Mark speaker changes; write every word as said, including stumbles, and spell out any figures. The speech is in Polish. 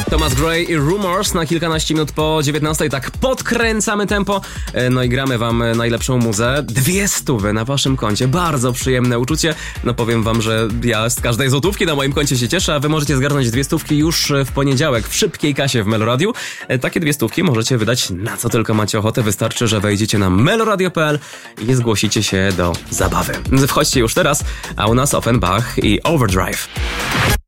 Speaker 1: Thomas Gray i Rumors na kilkanaście minut po dziewiętnastej. Tak podkręcamy tempo, no i gramy wam najlepszą muzę. Dwie stówy na waszym koncie. Bardzo przyjemne uczucie. No powiem wam, że ja z każdej złotówki na moim koncie się cieszę, a wy możecie zgarnąć dwie stówki już w poniedziałek w szybkiej kasie w Meloradiu. Takie dwie stówki możecie wydać na co tylko macie ochotę. Wystarczy, że wejdziecie na meloradio kropka p l i zgłosicie się do zabawy. Wchodźcie już teraz, a u nas Offenbach i Overdrive.